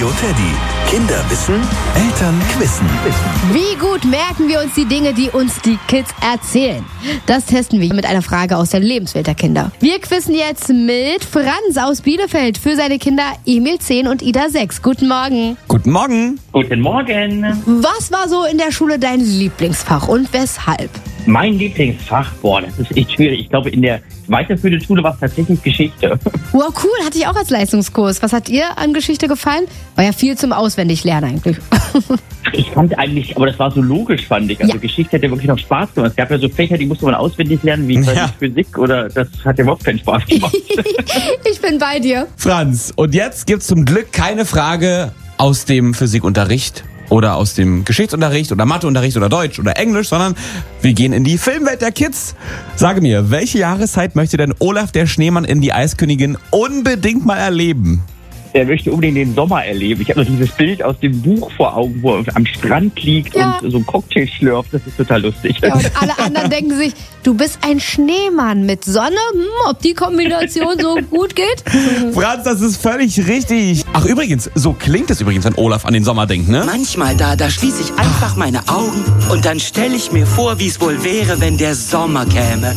Teddy. Kinder wissen, Eltern wissen. Wie gut merken wir uns die Dinge, die uns die Kids erzählen? Das testen wir mit einer Frage aus der Lebenswelt der Kinder. Wir quizzen jetzt mit Franz aus Bielefeld für seine Kinder Emil 10 und Ida 6. Guten Morgen. Guten Morgen. Guten Morgen. Was war so in der Schule dein Lieblingsfach und weshalb? Mein Lieblingsfach, das ist echt schwierig. Ich glaube, in der weiterführenden Schule war es tatsächlich Geschichte. Wow, cool, hatte ich auch als Leistungskurs. Was hat dir an Geschichte gefallen? War ja viel zum Auswendiglernen eigentlich. Ich fand eigentlich, aber das war so logisch, fand ich. Also Ja. Geschichte hat ja wirklich noch Spaß gemacht. Es gab ja so Fächer, die musste man auswendig lernen, wie Physik, oder das hat ja überhaupt keinen Spaß gemacht. Ich bin bei dir. Franz, und jetzt gibt's zum Glück keine Frage aus dem Physikunterricht oder aus dem Geschichtsunterricht oder Matheunterricht oder Deutsch oder Englisch, sondern wir gehen in die Filmwelt der Kids. Sage mir, welche Jahreszeit möchte denn Olaf der Schneemann in die Eiskönigin unbedingt mal erleben? Der möchte unbedingt den Sommer erleben. Ich habe noch dieses Bild aus dem Buch vor Augen, wo er am Strand liegt und so einen Cocktail schlürft. Das ist total lustig. Ja, und alle anderen denken sich, du bist ein Schneemann mit Sonne. Ob die Kombination so gut geht? Franz, das ist völlig richtig. Ach übrigens, so klingt es übrigens, wenn Olaf an den Sommer denkt, ne? Manchmal da schließe ich einfach meine Augen und dann stelle ich mir vor, wie es wohl wäre, wenn der Sommer käme.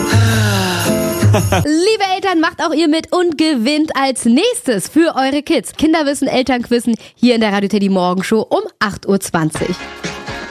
Liebe Eltern, macht auch ihr mit und gewinnt als nächstes für eure Kids Kinderwissen, Elternquissen hier in der Radio Teddy Morgenshow um 8:20 Uhr.